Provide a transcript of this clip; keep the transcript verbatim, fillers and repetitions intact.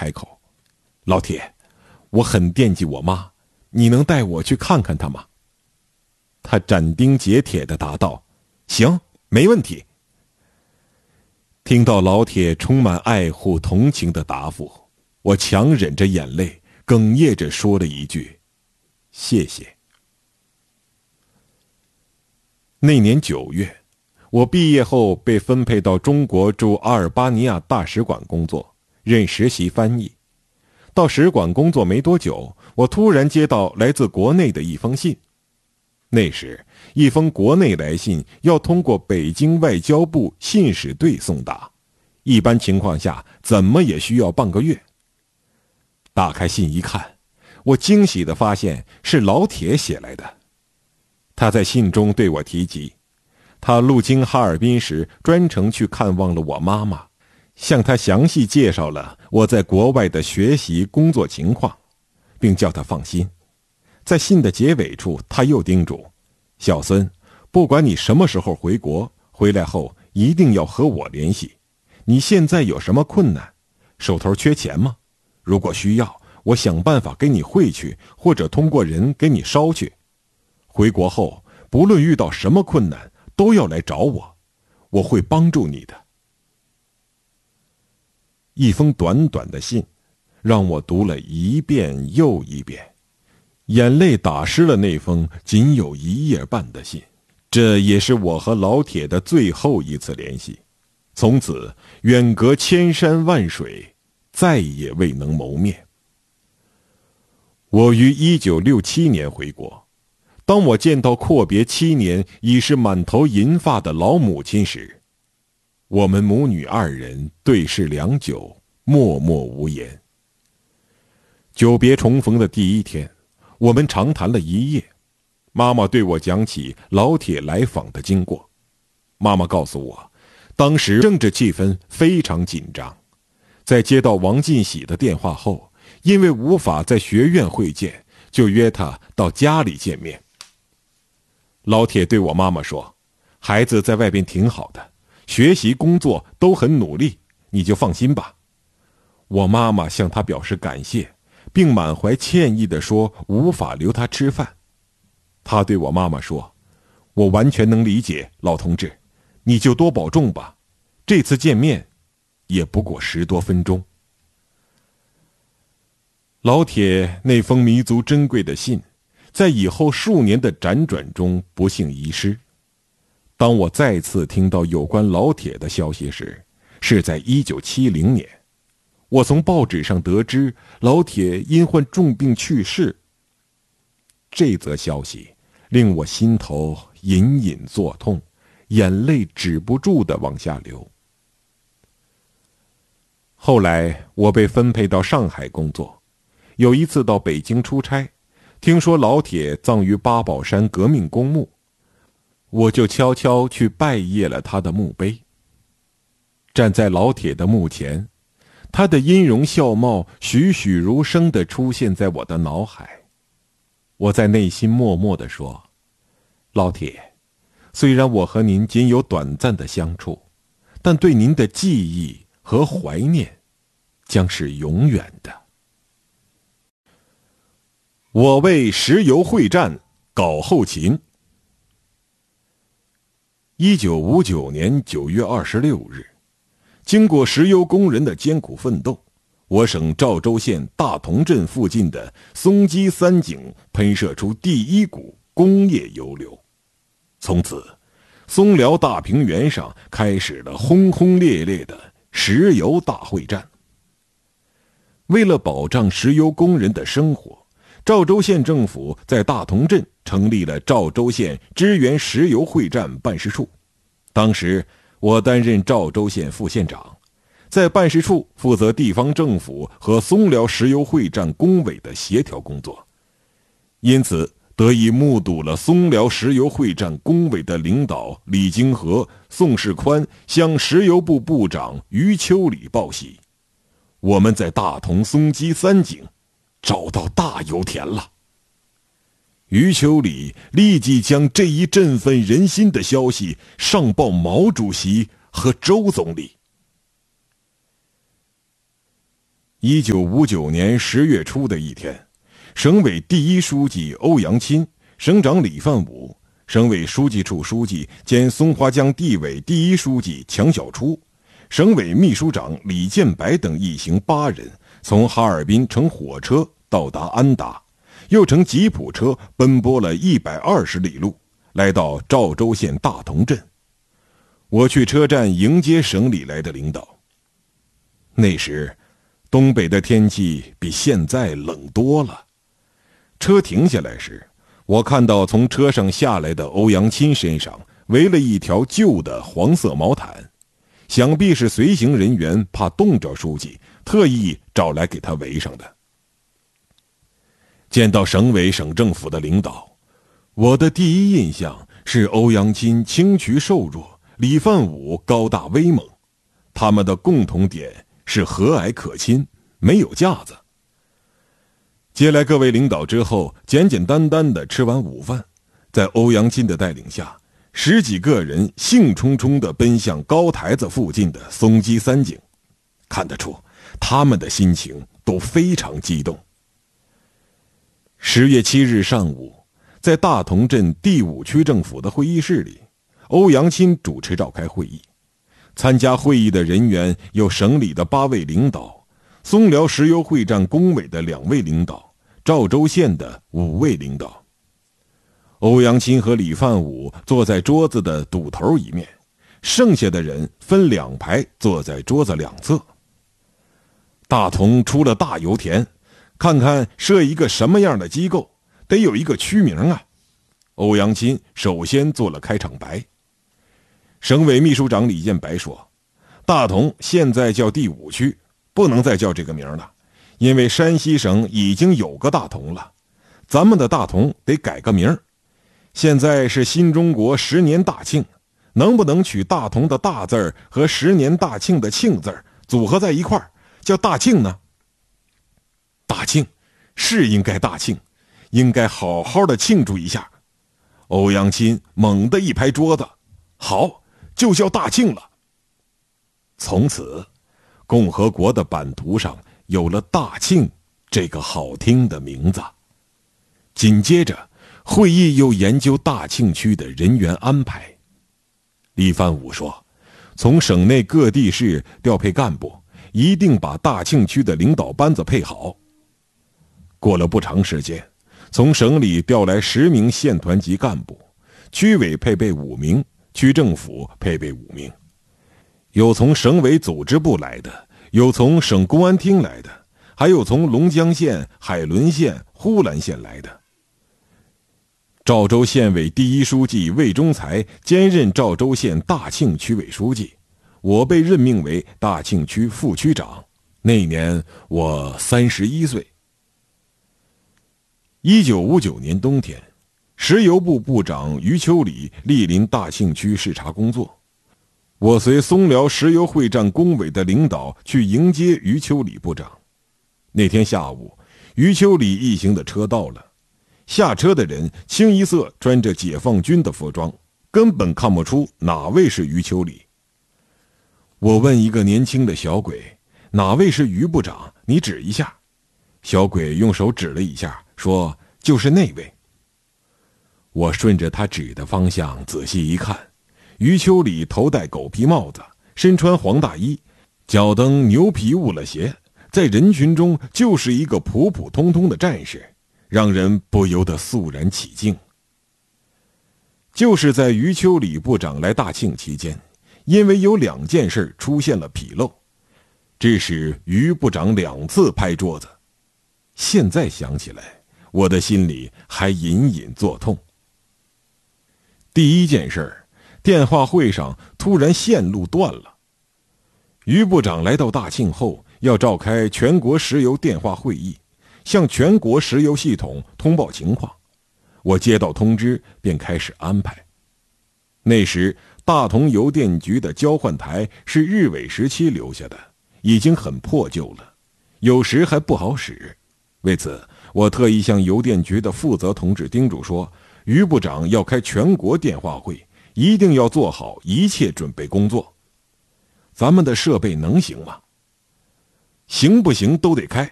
开口：“老铁，我很惦记我妈，你能带我去看看她吗？”他斩钉截铁地答道：“行，没问题。”听到老铁充满爱护同情的答复，我强忍着眼泪，哽咽着说了一句：“谢谢。”那年九月，我毕业后被分配到中国驻阿尔巴尼亚大使馆工作，任实习翻译。到使馆工作没多久，我突然接到来自国内的一封信。那时，一封国内来信要通过北京外交部信使队送达，一般情况下怎么也需要半个月。打开信一看，我惊喜地发现是老铁写来的。他在信中对我提及，他路经哈尔滨时专程去看望了我妈妈，向他详细介绍了我在国外的学习工作情况，并叫他放心。在信的结尾处，他又叮嘱：“小孙，不管你什么时候回国，回来后一定要和我联系。你现在有什么困难？手头缺钱吗？如果需要，我想办法给你汇去，或者通过人给你捎去。回国后，不论遇到什么困难，都要来找我，我会帮助你的。”一封短短的信，让我读了一遍又一遍，眼泪打湿了那封仅有一页半的信。这也是我和老铁的最后一次联系，从此远隔千山万水，再也未能谋面。我于一九六七年回国，当我见到阔别七年已是满头银发的老母亲时，我们母女二人对视良久，默默无言。久别重逢的第一天，我们长谈了一夜。妈妈对我讲起老铁来访的经过。妈妈告诉我，当时政治气氛非常紧张，在接到王进喜的电话后，因为无法在学院会见，就约他到家里见面。老铁对我妈妈说：“孩子在外边挺好的，学习工作都很努力，你就放心吧。”我妈妈向他表示感谢，并满怀歉意地说无法留他吃饭。他对我妈妈说：“我完全能理解，老同志，你就多保重吧。这次见面也不过十多分钟。”老铁那封弥足珍贵的信，在以后数年的辗转中不幸遗失。当我再次听到有关老铁的消息时，是在一九七零年。我从报纸上得知老铁因患重病去世。这则消息令我心头隐隐作痛，眼泪止不住地往下流。后来我被分配到上海工作，有一次到北京出差，听说老铁葬于八宝山革命公墓，我就悄悄去拜谒了他的墓碑。站在老铁的墓前，他的音容笑貌栩栩如生地出现在我的脑海。我在内心默默地说：“老铁，虽然我和您仅有短暂的相处，但对您的记忆和怀念将是永远的。”我为石油会战搞后勤。一九五九年九月二十六日，经过石油工人的艰苦奋斗，我省赵州县大同镇附近的松基三井喷射出第一股工业油流。从此，松辽大平原上开始了轰轰烈烈的石油大会战。为了保障石油工人的生活，赵州县政府在大同镇成立了赵州县支援石油会战办事处。当时我担任赵州县副县长，在办事处负责地方政府和松辽石油会战工委的协调工作，因此得以目睹了松辽石油会战工委的领导李经和、宋世宽向石油部部长余秋里报喜：我们在大同松基三井找到大油田了。余秋里立即将这一振奋人心的消息上报毛主席和周总理。 一九五九年十月初的一天，省委第一书记欧阳钦、省长李范武、省委书记处书记兼松花江地委第一书记强小初、省委秘书长李建白等一行八人从哈尔滨乘火车到达安达，又乘吉普车奔波了一百二十里路，来到赵州县大同镇。我去车站迎接省里来的领导。那时东北的天气比现在冷多了。车停下来时，我看到从车上下来的欧阳钦身上围了一条旧的黄色毛毯，想必是随行人员怕冻着书记，特意找来给他围上的。见到省委省政府的领导，我的第一印象是欧阳钦清癯瘦弱，李范武高大威猛，他们的共同点是和蔼可亲，没有架子。接来各位领导之后，简简单单的吃完午饭，在欧阳钦的带领下，十几个人兴冲冲地奔向高台子附近的松基三井，看得出他们的心情都非常激动。十月七日上午，在大同镇第五区政府的会议室里，欧阳钦主持召开会议。参加会议的人员有省里的八位领导，松辽石油会战工委的两位领导，赵州县的五位领导。欧阳钦和李范武坐在桌子的堵头一面，剩下的人分两排坐在桌子两侧。大同出了大油田，看看设一个什么样的机构，得有一个区名啊。欧阳钦首先做了开场白。省委秘书长李建白说，大同现在叫第五区，不能再叫这个名了，因为山西省已经有个大同了，咱们的大同得改个名。现在是新中国十年大庆，能不能取大同的大字儿和十年大庆的庆字儿组合在一块儿，叫大庆呢？大庆是应该大庆，应该好好的庆祝一下。欧阳钦猛地一拍桌子，好，就叫大庆了。从此共和国的版图上有了大庆这个好听的名字。紧接着会议又研究大庆区的人员安排。李范武说，从省内各地市调配干部，一定把大庆区的领导班子配好。过了不长时间，从省里调来十名县团级干部，区委配备五名，区政府配备五名，有从省委组织部来的，有从省公安厅来的，还有从龙江县、海伦县、呼兰县来的。赵州县委第一书记魏忠才兼任赵州县大庆区委书记，我被任命为大庆区副区长。那年我三十一岁。一九五九年冬天，石油部部长余秋里莅临大庆区视察工作，我随松辽石油会战工委的领导去迎接余秋里部长。那天下午，余秋里一行的车到了，下车的人清一色穿着解放军的服装，根本看不出哪位是余秋里。我问一个年轻的小鬼，哪位是余部长，你指一下。小鬼用手指了一下，说就是那位。我顺着他指的方向仔细一看，余秋里头戴狗皮帽子，身穿黄大衣，脚蹬牛皮雾了鞋，在人群中就是一个普普通通的战士，让人不由得肃然起敬。就是在余秋里部长来大庆期间，因为有两件事出现了纰漏，这使余部长两次拍桌子。现在想起来，我的心里还隐隐作痛。第一件事，电话会上突然线路断了。余部长来到大庆后，要召开全国石油电话会议，向全国石油系统通报情况。我接到通知，便开始安排。那时大同邮电局的交换台是日伪时期留下的，已经很破旧了，有时还不好使。为此，我特意向邮电局的负责同志叮嘱说，余部长要开全国电话会，一定要做好一切准备工作。咱们的设备能行吗？ 行不行都得开。